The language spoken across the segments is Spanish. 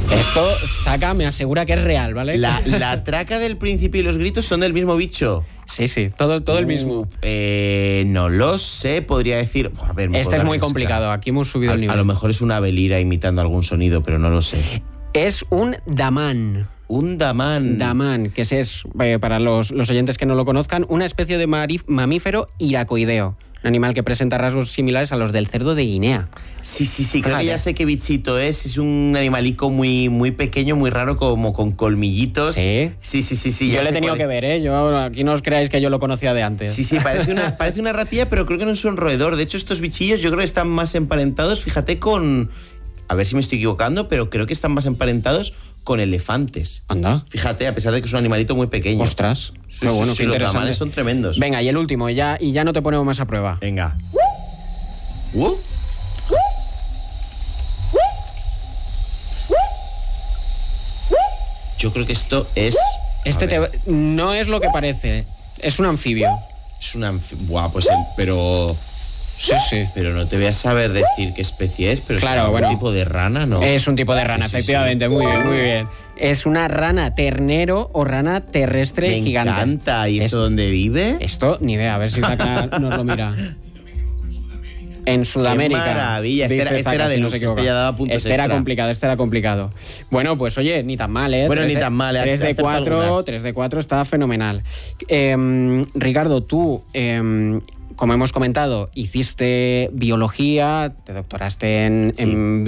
Esto, Zaka me asegura que es real, ¿vale? La traca del príncipe y los gritos son del mismo bicho. Sí, todo el mismo. No lo sé, podría decir... A ver, este es muy complicado, aquí hemos subido el nivel. A lo mejor es una velira imitando algún sonido, pero no lo sé. Es un damán. Un damán. Damán, que es, para los oyentes que no lo conozcan, una especie de mamífero iracoideo. Un animal que presenta rasgos similares a los del cerdo de Guinea. Sí, creo que ya sé qué bichito es. Es un animalico muy pequeño, muy raro, como con colmillitos. Sí. Sí. Yo le he tenido que ver, ¿eh? Aquí no os creáis que yo lo conocía de antes. Sí, parece una ratilla, pero creo que no es un roedor. De hecho, estos bichillos yo creo que están más emparentados, fíjate, con... A ver si me estoy equivocando, pero creo que están más emparentados con elefantes. Anda. Fíjate, a pesar de que es un animalito muy pequeño. Ostras. Qué bueno, qué interesante. Los damales son tremendos. Venga, y el último, y ya no te ponemos más a prueba. Venga. Yo creo que esto es... no es lo que parece. Es un anfibio. Es un anfibio. Buah, pues pero... Sí. Pero no te voy a saber decir qué especie es, pero claro, es un tipo de rana, ¿no? Es un tipo de rana, efectivamente. Sí. Muy bien. Es una rana ternero o rana terrestre gigante. Me encanta. ¿Y esto dónde vive? Esto, ni idea. A ver si Zaka nos lo mira. En Sudamérica. ¡Qué maravilla! Este era de luz, este ya daba puntos extra. Este era complicado. Bueno, pues oye, ni tan mal, ¿eh? Bueno, ni tan mal. 3 de 4 está fenomenal. Ricardo, tú... como hemos comentado, hiciste biología, te doctoraste en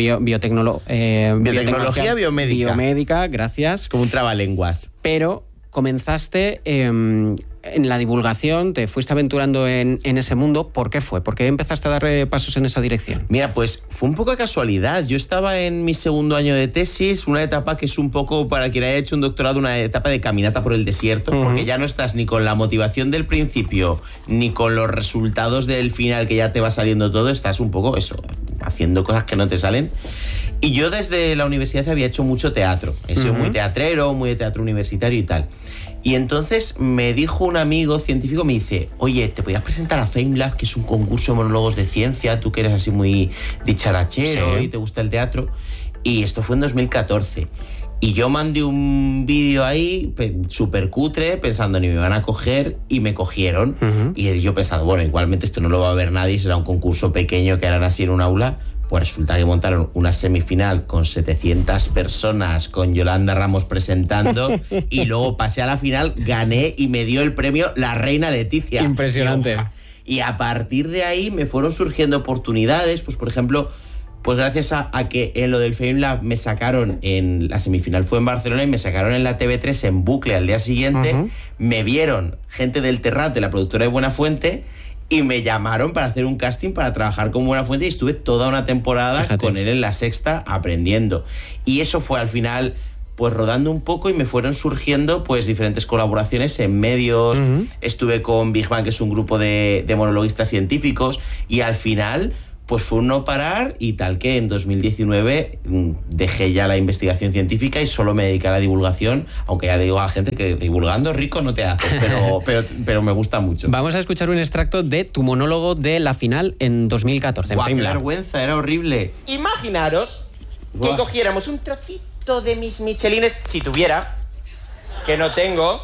biotecnología biomédica, gracias. Como un trabalenguas. Pero comenzaste en la divulgación, te fuiste aventurando en ese mundo. ¿Por qué fue? ¿Por qué empezaste a dar pasos en esa dirección? Mira, pues fue un poco de casualidad. Yo estaba en mi segundo año de tesis, una etapa que es un poco, para quien haya hecho un doctorado, una etapa de caminata por el desierto, porque ya no estás ni con la motivación del principio, ni con los resultados del final, que ya te va saliendo todo. Estás un poco, haciendo cosas que no te salen. Y yo desde la universidad había hecho mucho teatro. He sido muy teatrero, muy de teatro universitario y tal. Y entonces me dijo un amigo científico, me dice, oye, ¿te podías presentar a FameLab, que es un concurso de monólogos de ciencia? Tú que eres así muy dicharachero y te gusta el teatro. Y esto fue en 2014. Y yo mandé un vídeo ahí, súper cutre, pensando ni me van a coger, y me cogieron. Y yo pensando, bueno, igualmente esto no lo va a ver nadie, será un concurso pequeño que harán así en un aula. Pues resulta que montaron una semifinal con 700 personas, con Yolanda Ramos presentando, y luego pasé a la final, gané y me dio el premio la reina Leticia. Impresionante. Y a partir de ahí me fueron surgiendo oportunidades, pues por ejemplo, pues gracias a que en lo del FameLab me sacaron, en la semifinal fue en Barcelona, y me sacaron en la TV3 en bucle al día siguiente, me vieron gente del Terrat, de la productora de Buenafuente, y me llamaron para hacer un casting para trabajar con Buenafuente, y estuve toda una temporada con él en La Sexta aprendiendo. Y eso fue al final pues rodando un poco, y me fueron surgiendo pues diferentes colaboraciones en medios. Estuve con Big Bang, que es un grupo de monologuistas científicos, y al final pues fue un no parar, y tal que en 2019 dejé ya la investigación científica y solo me dediqué a la divulgación, aunque ya le digo a la gente que divulgando rico no te haces, pero me gusta mucho. Vamos a escuchar un extracto de tu monólogo de la final en 2014. ¡Guau, qué vergüenza! Era horrible. Imaginaros que cogiéramos un trocito de mis michelines, si tuviera, que no tengo,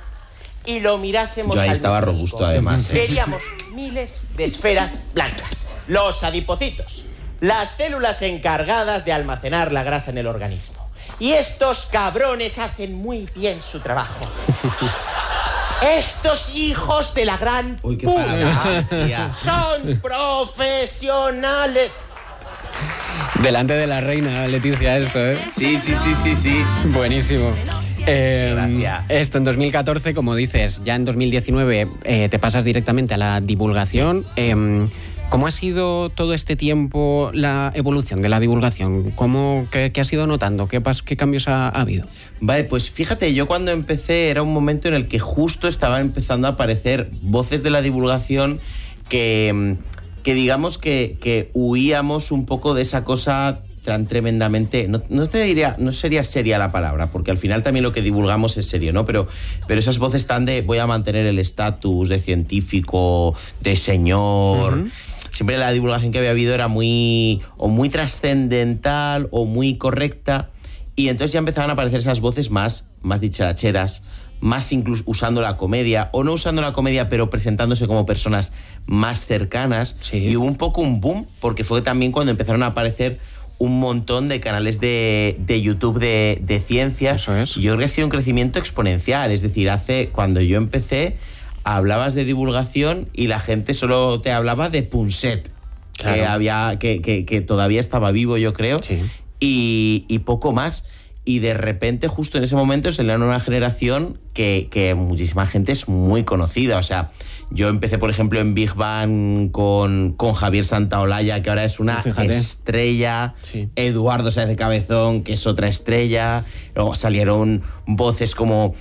y lo mirásemos. Yo ahí estaba robusto, además. Veríamos miles de esferas blancas. Los adipocitos, las células encargadas de almacenar la grasa en el organismo. Y estos cabrones hacen muy bien su trabajo. Estos hijos de la gran puta son profesionales. Delante de la reina Leticia esto, ¿eh? Sí. Buenísimo. Gracias. Esto en 2014, como dices, ya en 2019 te pasas directamente a la divulgación. ¿Cómo ha sido todo este tiempo la evolución de la divulgación? ¿Qué has ido notando? ¿Qué cambios ha habido? Vale, pues fíjate, yo cuando empecé era un momento en el que justo estaban empezando a aparecer voces de la divulgación que digamos que huíamos un poco de esa cosa tan tremendamente, no te diría, no sería seria la palabra, porque al final también lo que divulgamos es serio, ¿no? Pero esas voces tan de voy a mantener el estatus de científico, de señor. Siempre la divulgación que había habido era muy trascendental o muy correcta, Y entonces ya empezaban a aparecer esas voces más dicharacheras, más incluso usando la comedia, o no usando la comedia, pero presentándose como personas más cercanas. Sí. Y hubo un poco un boom, porque fue también cuando empezaron a aparecer un montón de canales de YouTube de ciencia. Eso es. Y yo creo que ha sido un crecimiento exponencial. Es decir, cuando yo empecé, hablabas de divulgación y la gente solo te hablaba de Punset, claro, que todavía estaba vivo, yo creo, sí, y poco más. Y de repente, justo en ese momento, se le da una generación que muchísima gente es muy conocida. O sea, yo empecé, por ejemplo, en Big Bang con Javier Santaolalla, que ahora es una estrella. Sí. Eduardo Sáez de Cabezón, que es otra estrella. Luego salieron voces como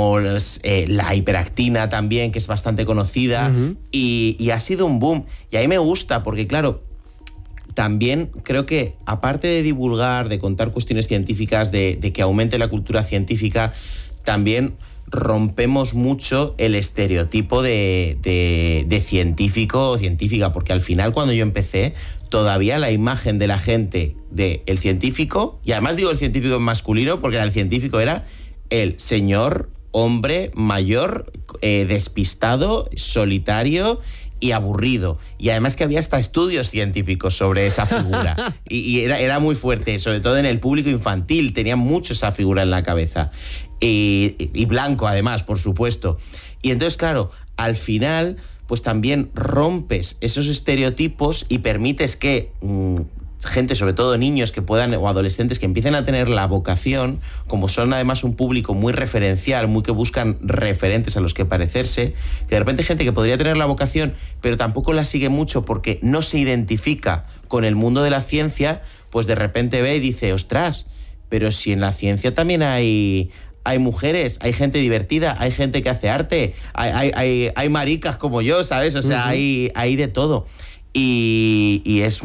la Hiperactina también, que es bastante conocida. Uh-huh. Y ha sido un boom. Y a mí me gusta, porque claro, también creo que, aparte de divulgar, de contar cuestiones científicas, de que aumente la cultura científica, también rompemos mucho el estereotipo de científico o científica, porque al final, cuando yo empecé, todavía la imagen de la gente del científico, y además digo el científico en masculino, porque el científico era el señor hombre mayor, despistado, solitario y aburrido. Y además que había hasta estudios científicos sobre esa figura. y era muy fuerte, sobre todo en el público infantil. Tenía mucho esa figura en la cabeza. Y blanco, además, por supuesto. Y entonces, claro, al final, pues también rompes esos estereotipos y permites que gente, sobre todo niños que puedan, o adolescentes que empiecen a tener la vocación, como son además un público muy referencial, muy que buscan referentes a los que parecerse, que de repente gente que podría tener la vocación pero tampoco la sigue mucho porque no se identifica con el mundo de la ciencia, pues de repente ve y dice, ostras, pero si en la ciencia también hay mujeres, hay gente divertida, hay gente que hace arte, hay maricas como yo, ¿sabes? O sea, uh-huh, hay de todo. Y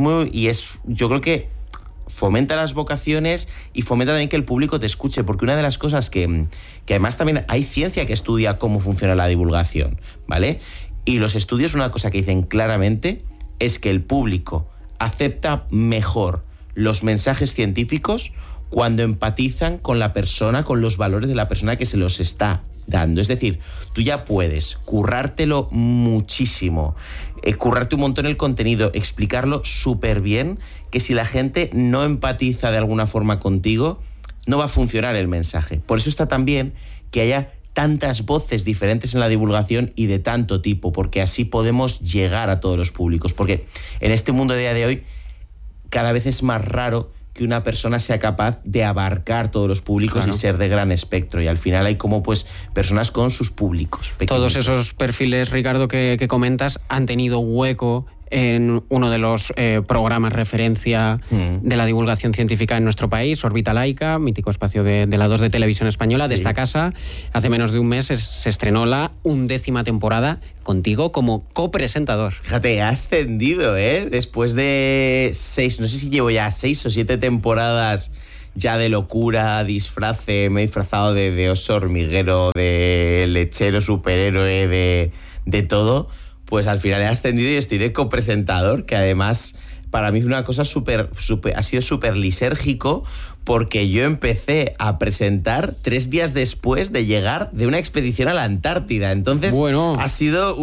yo creo que fomenta las vocaciones y fomenta también que el público te escuche, porque una de las cosas que además también hay ciencia que estudia cómo funciona la divulgación, ¿vale? Y los estudios, una cosa que dicen claramente es que el público acepta mejor los mensajes científicos cuando empatizan con la persona, con los valores de la persona que se los está dando. Es decir, tú ya puedes currártelo muchísimo, currarte un montón el contenido, explicarlo súper bien, que si la gente no empatiza de alguna forma contigo, no va a funcionar el mensaje. Por eso está tan bien que haya tantas voces diferentes en la divulgación y de tanto tipo, porque así podemos llegar a todos los públicos. Porque en este mundo de día de hoy, cada vez es más raro que una persona sea capaz de abarcar todos los públicos, claro, y ser de gran espectro. Y al final hay como pues personas con sus públicos pequeñitos. Todos esos perfiles, Ricardo, que comentas han tenido hueco en uno de los programas referencia de la divulgación científica en nuestro país, Órbita Laica, mítico espacio de la 2 de Televisión Española, sí, de esta casa. Hace menos de un mes se estrenó la 11ª temporada contigo como copresentador. Fíjate, ha ascendido, después de 6, no sé si llevo ya 6 o 7 temporadas ya de locura, disfrace, me he disfrazado de oso hormiguero, de lechero superhéroe, de todo. Pues al final he ascendido y estoy de copresentador, que además para mí es una cosa ha sido súper lisérgico, porque yo empecé a presentar 3 días después de llegar de una expedición a la Antártida. Entonces, bueno, ha sido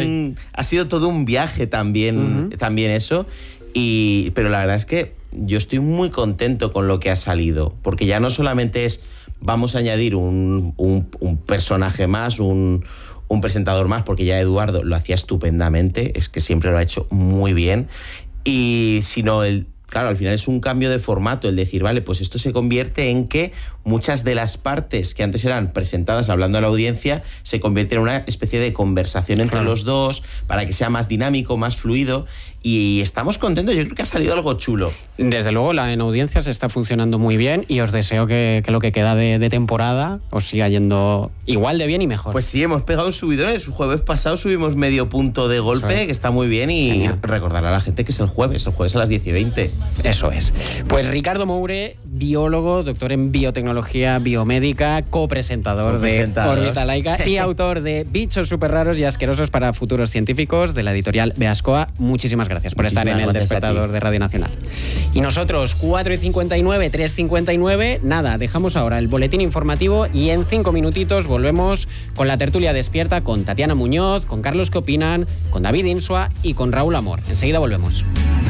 todo un viaje también, uh-huh, también eso. Pero la verdad es que yo estoy muy contento con lo que ha salido, porque ya no solamente es vamos a añadir un personaje más, un presentador más, porque ya Eduardo lo hacía estupendamente, es que siempre lo ha hecho muy bien, y sino claro, al final es un cambio de formato, el decir, vale, pues esto se convierte en que muchas de las partes que antes eran presentadas hablando a la audiencia se convierten en una especie de conversación entre, claro, los dos, para que sea más dinámico, más fluido, y estamos contentos. Yo creo que ha salido algo chulo. Desde luego, en audiencias está funcionando muy bien y os deseo que lo que queda de temporada os siga yendo igual de bien y mejor. Pues sí, hemos pegado un subidón. El jueves pasado subimos medio punto de golpe, sí, que está muy bien, y genial. Recordar a la gente que es el jueves a las 10:20. Eso es. Pues Ricardo Moure, biólogo, doctor en biotecnología biomédica, copresentador de Órbita Laica y autor de Bichos súper raros y asquerosos para futuros científicos, de la editorial Beascoa. Muchísimas gracias por estar en el Despertador de Radio Nacional. Y nosotros, 4:59, 3:59, nada, dejamos ahora el boletín informativo y en 5 minutitos volvemos con la tertulia despierta con Tatiana Muñoz, con Carlos ¿Qué opinan?, con David Insua y con Raúl Amor. Enseguida volvemos.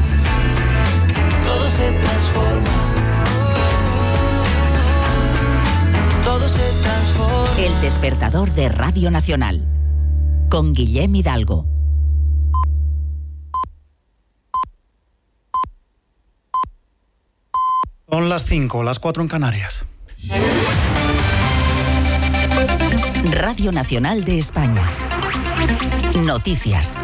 Todo se transforma. Todo se transforma. El Despertador de Radio Nacional, con Guillem Hidalgo. Son las 5, las 4 en Canarias. Radio Nacional de España. Noticias.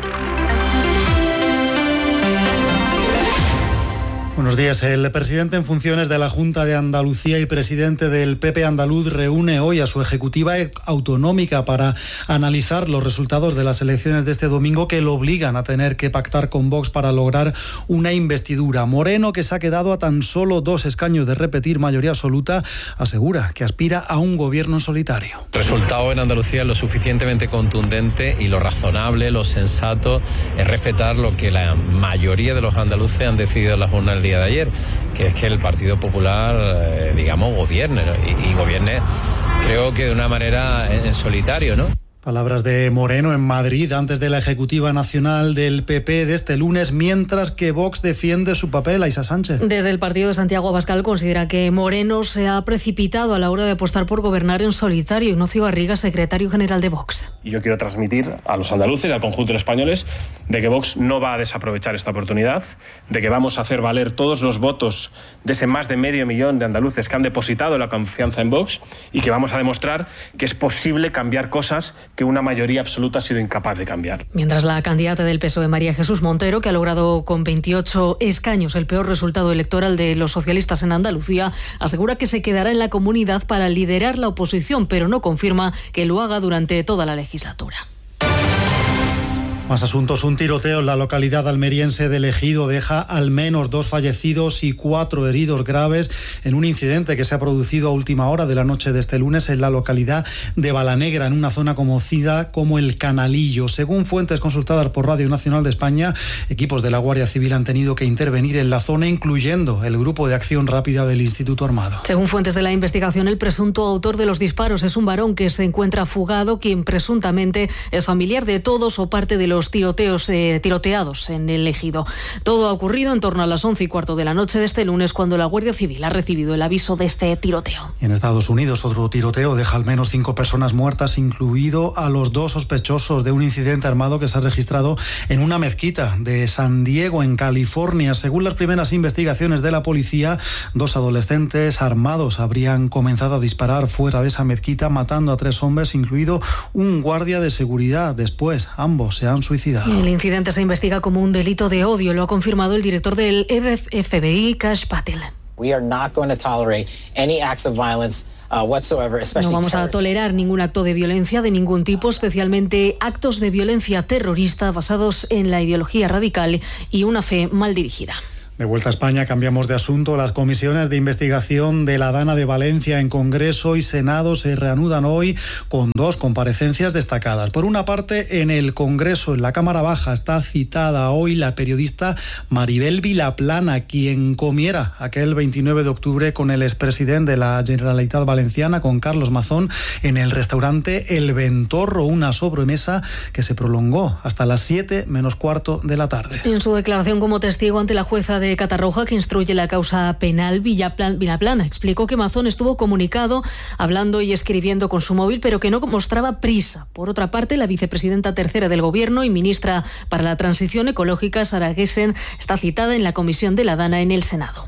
Buenos días. El presidente en funciones de la Junta de Andalucía y presidente del PP andaluz reúne hoy a su ejecutiva autonómica para analizar los resultados de las elecciones de este domingo que lo obligan a tener que pactar con Vox para lograr una investidura. Moreno, que se ha quedado a tan solo 2 escaños de repetir mayoría absoluta, asegura que aspira a un gobierno en solitario. El resultado en Andalucía es lo suficientemente contundente y lo razonable, lo sensato es respetar lo que la mayoría de los andaluces han decidido en las urnas el día de ayer, que es que el Partido Popular, gobierne, ¿no? y gobierne, creo que de una manera en solitario, ¿no? Palabras de Moreno en Madrid antes de la ejecutiva nacional del PP de este lunes, mientras que Vox defiende su papel. Aisa Sánchez. Desde el partido de Santiago Abascal considera que Moreno se ha precipitado a la hora de apostar por gobernar en solitario. Ignacio Garriga, secretario general de Vox. Y yo quiero transmitir a los andaluces y al conjunto de los españoles de que Vox no va a desaprovechar esta oportunidad, de que vamos a hacer valer todos los votos de ese más de 500.000 de andaluces que han depositado la confianza en Vox y que vamos a demostrar que es posible cambiar cosas que una mayoría absoluta ha sido incapaz de cambiar. Mientras la candidata del PSOE, María Jesús Montero, que ha logrado con 28 escaños el peor resultado electoral de los socialistas en Andalucía, asegura que se quedará en la comunidad para liderar la oposición, pero no confirma que lo haga durante toda la legislatura. Más asuntos. Un tiroteo en la localidad almeriense de Ejido deja al menos 2 fallecidos y 4 heridos graves en un incidente que se ha producido a última hora de la noche de este lunes en la localidad de Balanegra, en una zona conocida como El Canalillo. Según fuentes consultadas por Radio Nacional de España, equipos de la Guardia Civil han tenido que intervenir en la zona, incluyendo el Grupo de Acción Rápida del Instituto Armado. Según fuentes de la investigación, el presunto autor de los disparos es un varón que se encuentra fugado, quien presuntamente es familiar de todos o parte de los tiroteados en el Ejido. Todo ha ocurrido en torno a las 11:15 de la noche de este lunes, cuando la Guardia Civil ha recibido el aviso de este tiroteo. En Estados Unidos, otro tiroteo deja al menos 5 personas muertas, incluido a los 2 sospechosos de un incidente armado que se ha registrado en una mezquita de San Diego, en California. Según las primeras investigaciones de la policía, 2 adolescentes armados habrían comenzado a disparar fuera de esa mezquita, matando a 3 hombres, incluido un guardia de seguridad. Después, ambos se han suicidado. El incidente se investiga como un delito de odio, lo ha confirmado el director del FBI, Kash Patel. No vamos a tolerar ningún acto de violencia de ningún tipo, especialmente actos de violencia terrorista basados en la ideología radical y una fe mal dirigida. De vuelta a España, cambiamos de asunto. Las comisiones de investigación de la Dana de Valencia en Congreso y Senado se reanudan hoy con 2 comparecencias destacadas. Por una parte, en el Congreso, en la Cámara Baja, está citada hoy la periodista Maribel Vilaplana, quien comiera aquel 29 de octubre con el expresidente de la Generalitat Valenciana, con Carlos Mazón, en el restaurante El Ventorro, una sobremesa que se prolongó hasta las 7 menos cuarto de la tarde. En su declaración como testigo ante la jueza de Catarroja, que instruye la causa penal, Vilaplana explicó que Mazón estuvo comunicado, hablando y escribiendo con su móvil, pero que no mostraba prisa. Por otra parte, la vicepresidenta tercera del Gobierno y ministra para la Transición Ecológica, Sara Gessen, está citada en la comisión de la Dana en el Senado.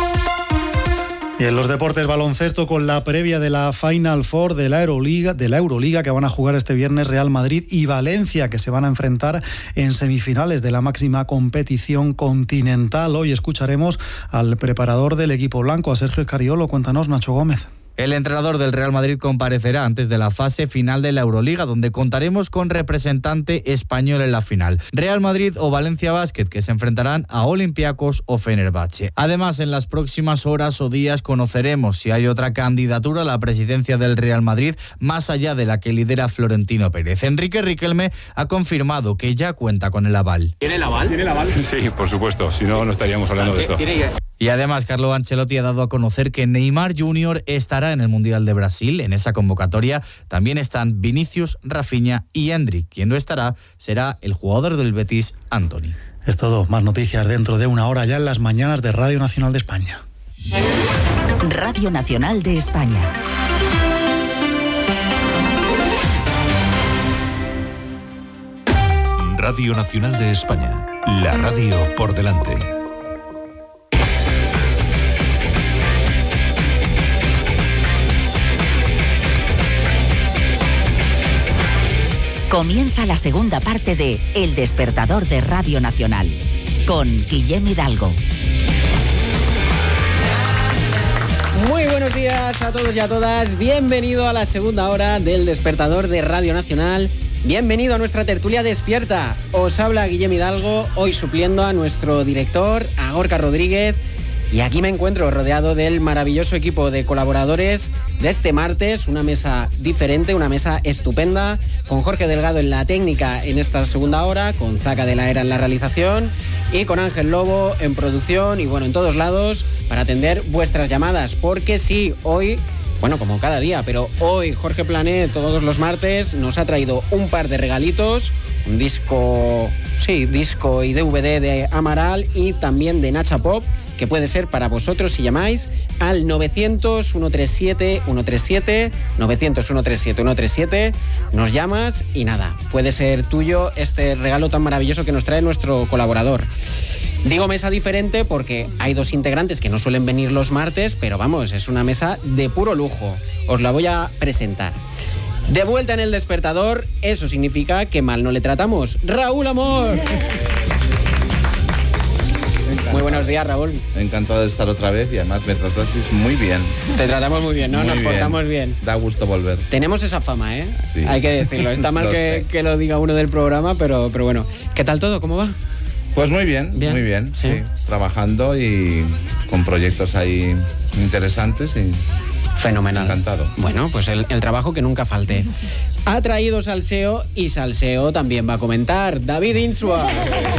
Y en los deportes, baloncesto, con la previa de la Final Four de la Euroliga, que van a jugar este viernes Real Madrid y Valencia, que se van a enfrentar en semifinales de la máxima competición continental. Hoy escucharemos al preparador del equipo blanco, a Sergio Escariolo. Cuéntanos, Nacho Gómez. El entrenador del Real Madrid comparecerá antes de la fase final de la Euroliga, donde contaremos con representante español en la final. Real Madrid o Valencia Basket, que se enfrentarán a Olympiacos o Fenerbahce. Además, en las próximas horas o días conoceremos si hay otra candidatura a la presidencia del Real Madrid, más allá de la que lidera Florentino Pérez. Enrique Riquelme ha confirmado que ya cuenta con el aval. ¿Tiene el aval? ¿Tiene el aval? Sí, por supuesto, si no, no estaríamos hablando de esto. Y además, Carlo Ancelotti ha dado a conocer que Neymar Jr. estará en el Mundial de Brasil. En esa convocatoria también están Vinicius, Rafinha y Endrick. Quien no estará será el jugador del Betis, Antony. Es todo. Más noticias dentro de una hora ya en las mañanas de Radio Nacional de España. Radio Nacional de España. Radio Nacional de España. La radio por delante. Comienza la segunda parte de El Despertador de Radio Nacional, con Guillem Hidalgo. Muy buenos días a todos y a todas. Bienvenido a la segunda hora del Despertador de Radio Nacional. Bienvenido a nuestra tertulia despierta. Os habla Guillem Hidalgo, hoy supliendo a nuestro director, a Gorka Rodríguez. Y aquí me encuentro rodeado del maravilloso equipo de colaboradores de este martes, una mesa diferente, una mesa estupenda, con Jorge Delgado en la técnica en esta segunda hora, con Zaca de la Era en la realización y con Ángel Lobo en producción y bueno, en todos lados para atender vuestras llamadas, porque sí, hoy, bueno, como cada día, pero hoy Jorge Plané, todos los martes, nos ha traído un par de regalitos, un disco y DVD de Amaral y también de Nacha Pop, que puede ser para vosotros si llamáis al 900-137-137, 900-137-137, nos llamas y nada, puede ser tuyo este regalo tan maravilloso que nos trae nuestro colaborador. Digo mesa diferente porque hay dos integrantes que no suelen venir los martes, pero vamos, es una mesa de puro lujo. Os la voy a presentar. De vuelta en el Despertador, eso significa que mal no le tratamos. ¡Raúl Amor! Muy buenos días, Raúl. Encantado de estar otra vez y además me tratasteis muy bien. Te tratamos muy bien, ¿no? Nos portamos bien. Da gusto volver. Tenemos esa fama, ¿eh? Sí. Hay que decirlo. Está mal que lo diga uno del programa, pero bueno. ¿Qué tal todo? ¿Cómo va? Pues muy bien, muy bien. Sí. Trabajando y con proyectos ahí interesantes y... Fenomenal. Encantado. Bueno, pues el trabajo que nunca falte. Ha traído salseo y salseo también va a comentar David Insua.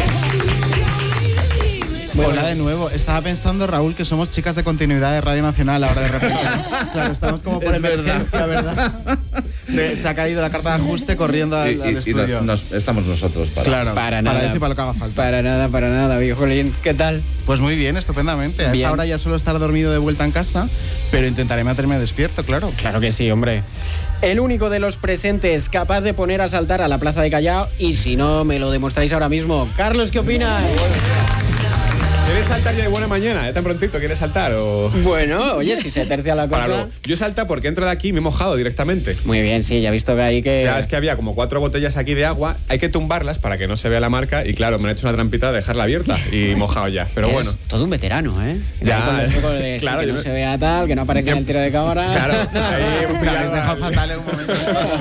Hola de nuevo. Estaba pensando, Raúl, que somos chicas de continuidad de Radio Nacional ahora de repente. Claro, estamos como por emergencia, ¿verdad? Se ha caído la carta de ajuste corriendo al estudio. Estamos nosotros para... Para nada. Para eso y para lo que haga falta. Para nada, viejolín. ¿Qué tal? Pues muy bien, estupendamente. A esta hora ya suelo estar dormido de vuelta en casa, pero intentaré mantenerme despierto, claro. Claro que sí, hombre. El único de los presentes capaz de poner a saltar a la Plaza de Callao, y si no, me lo demostráis ahora mismo. Carlos, ¿qué opinas? ¿Quieres saltar ya de buena mañana? ¿Ya tan prontito quieres saltar? O... Bueno, oye, si se tercia la cosa... Yo salta porque entro de aquí y me he mojado directamente. Muy bien, sí, ya he visto que ahí que... Ya es que había como 4 botellas aquí de agua, hay que tumbarlas para que no se vea la marca y claro, me han hecho una trampita de dejarla abierta y mojado ya, pero bueno. Todo un veterano, ¿eh? Ya, con los trucos de claro, que no se vea tal, que no aparezca en el tiro de cámara. Claro, ahí me habéis dejado fatal en un momento.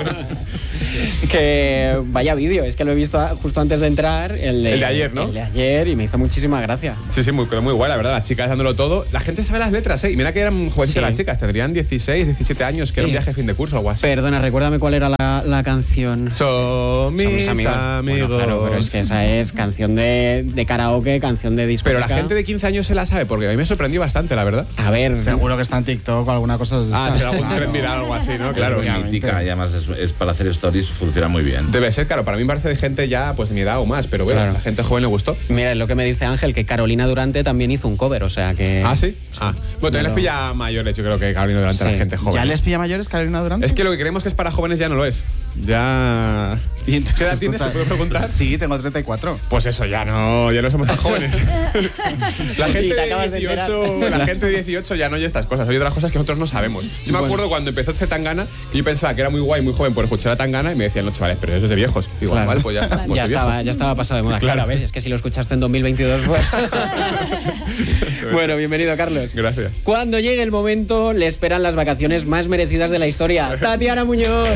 Que vaya vídeo, es que lo he visto justo antes de entrar, el de ayer, ¿no? El de ayer y me hizo muchísima gracia. Sí, muy guay, la verdad, las chicas dándolo todo. La gente sabe las letras, ¿eh? Y mira que eran jovencitas las chicas, tendrían 16, 17 años, que era un viaje de fin de curso o algo así. Perdona, recuérdame cuál era la canción. Son mis amigos. Bueno, claro, pero es que esa es canción de karaoke, canción de discoteca. Pero la gente de 15 años se la sabe, porque a mí me sorprendió bastante, la verdad. A ver... Seguro que está en TikTok o alguna cosa... será algún tren viral o algo así, ¿no? Claro, es mítica y además es para hacer stories, funciona muy bien. Debe ser, claro, para mí me parece de gente ya pues de mi edad o más, pero bueno, a la gente joven le gustó. Mira, es lo que me dice Ángel, que Carolina Durante también hizo un cover, o sea que... ¿Ah, sí? Bueno, también les pilla mayores, yo creo que Carolina Durante a la gente joven. ¿Ya les pilla mayores Carolina Durante? Es que lo que creemos que es para jóvenes ya no lo es. Ya Y entonces, ¿Qué edad tienes? ¿Te puedo preguntar? Sí, tengo 34. Pues eso, ya no somos tan jóvenes. La gente de 18 ya no oye estas cosas, oye otras cosas que nosotros no sabemos. Yo me acuerdo cuando empezó Zetangana, que yo pensaba que era muy guay, muy joven por escuchar a Tangana, y me decían, no, chavales, pero eso es de viejos. Digo, claro. Vale, pues ya está. Pues ya estaba pasado de moda. Claro, a ver, es que si lo escuchaste en 2022... Pues... Bueno, bienvenido, Carlos. Gracias. Cuando llegue el momento, le esperan las vacaciones más merecidas de la historia. Tatiana Muñoz.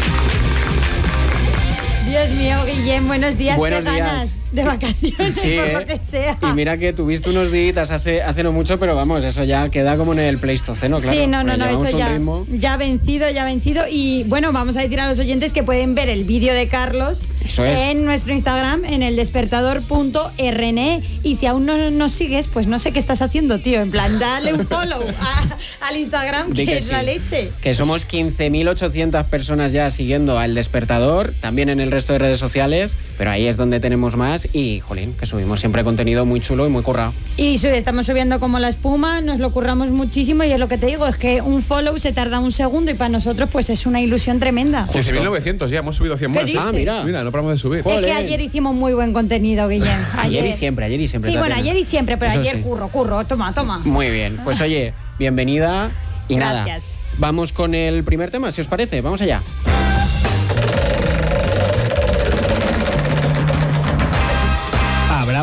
Dios mío, Guillem, buenos días. Buenos ¿Qué ganas días. de vacaciones, Sí, por lo que sea? Y mira que tuviste unos días hace no mucho, pero vamos, eso ya queda como en el Pleistoceno, claro. Sí, no, eso ya vencido. Y bueno, vamos a decir a los oyentes que pueden ver el vídeo de Carlos en nuestro Instagram, en eldespertador.rne. Y si aún no nos sigues, pues no sé qué estás haciendo, tío. En plan, dale un follow al Instagram, que es la leche. Que somos 15.800 personas ya siguiendo al Despertador, también en el resto de redes sociales, pero ahí es donde tenemos más. Y, jolín, que subimos siempre contenido muy chulo y muy currado. Y estamos subiendo como la espuma, nos lo curramos muchísimo y es lo que te digo, es que un follow se tarda un segundo y para nosotros pues es una ilusión tremenda. 15.900 ya, hemos subido 100 más. Mira, no paramos de subir. Es que ayer hicimos muy buen contenido, Guillem. Ayer y siempre. Sí, Tatiana. bueno, ayer y siempre, pero Eso ayer sí. curro, toma. Muy bien, pues oye, bienvenida y Gracias. nada. Vamos con el primer tema, si os parece, vamos allá.